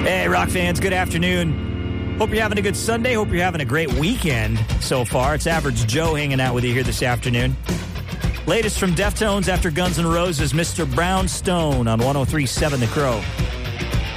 Hey, rock fans, good afternoon. Hope you're having a good Sunday. Hope you're having a great weekend so far. It's Average Joe hanging out with you here this afternoon. Latest from Deftones after Guns N' Roses, Mr. Brownstone on 103.7 The Crow.